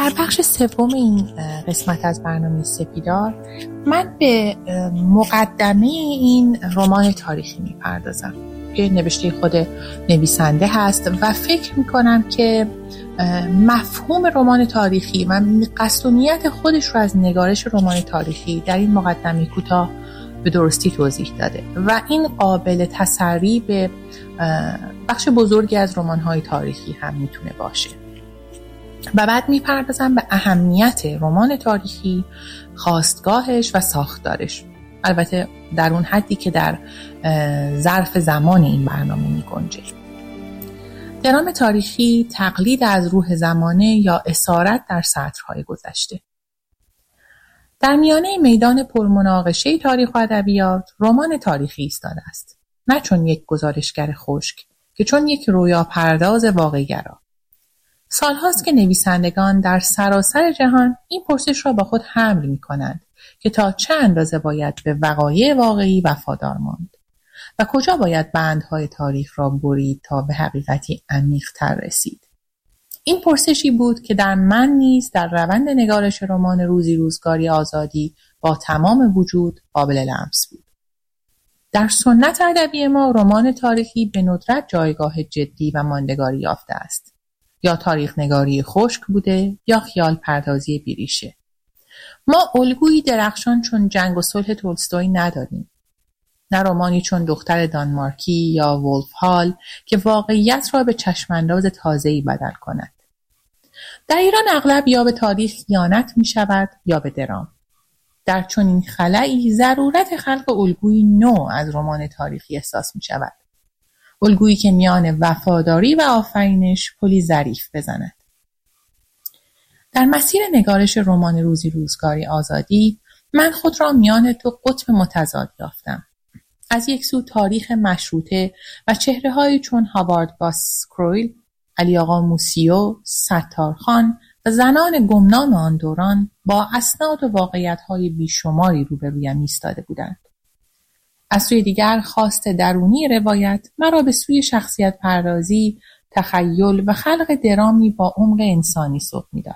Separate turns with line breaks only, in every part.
در بخش سوم این قسمت از برنامه سپیدار من به مقدمه این رمان تاریخی میپردازم که نوشته خود نویسنده هست و فکر میکنم که مفهوم رمان تاریخی و قصد و نیت خودش رو از نگارش رمان تاریخی در این مقدمه کوتاه به درستی توضیح داده و این قابل تسری به بخش بزرگی از رمان‌های تاریخی هم میتونه باشه. و بعد میپردازم به اهمیت رمان تاریخی، خاستگاهش و ساختارش، البته در اون حدی که در ظرف زمان این برنامه میگنجه. درام تاریخی تقلید از روح زمانه یا اسارت در سطرهای گذشته. در میانه میدان پرمناقشه تاریخ و ادبیات رمان تاریخی ایستاده است، نه چون یک گزارشگر خشک که چون یک رویا پرداز واقع‌گرا. سالهاست که نویسندگان در سراسر جهان این پرسش را با خود حمل می‌کنند که تا چه اندازه باید به وقایع واقعی وفادار ماند و کجا باید بندهای تاریخ را برید تا به حقیقتی عمیق‌تر رسید. این پرسشی بود که در من نیز در روند نگارش رمان روزی روزگاری آزادی با تمام وجود قابل لمس بود. در سنت ادبی ما رمان تاریخی به ندرت جایگاه جدی و ماندگاری یافته است. یا تاریخ نگاری خشک بوده یا خیال پردازی بیریشه. ما الگویی درخشان چون جنگ و صلح تولستوی نداریم. نه رمانی چون دختر دانمارکی یا ولف هال که واقعیت را به چشمانداز تازه‌ای بدل کند. در ایران اغلب یا به تاریخ خیانت می شود یا به درام. در چنین خلایی ضرورت خلق الگویی نو از رمان تاریخی احساس می شود. الگویی که میان وفاداری و آفرینش پلی ظریف بزند. در مسیر نگارش رمان روزی روزگاری آزادی من خود را میان دو قطب متضاد یافتم. از یک سو تاریخ مشروطه و چهره‌هایی چون هاوارد باسکرویل، علی آقا موسیو، ستارخان و زنان گمنام آن دوران با اسناد و واقعیت‌های بیشماری روبرویم ایستاده بودند. از سوی دیگر خواست درونی روایت مرا به سوی شخصیت پردازی، تخیل و خلق درامی با عمق انسانی سوق می‌داد.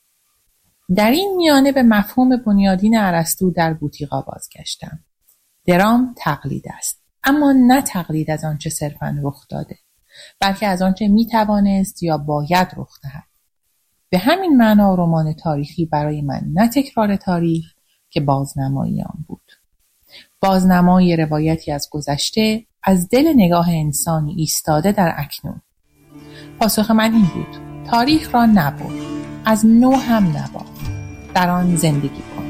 در این میانه به مفهوم بنیادین ارسطو در بوتیقا بازگشتم. درام تقلید است، اما نه تقلید از آنچه صرفاً رخ داده، بلکه از آنچه میتوانست یا باید رخ دهد. به همین معنا رمان تاریخی برای من نه تکرار تاریخ که بازنمایی آن بود. بازنمایی روایتی از گذشته از دل نگاه انسانی ایستاده در اکنون. پاسخ من این بود: تاریخ را نبر، از نو هم نباف، در آن زندگی کن.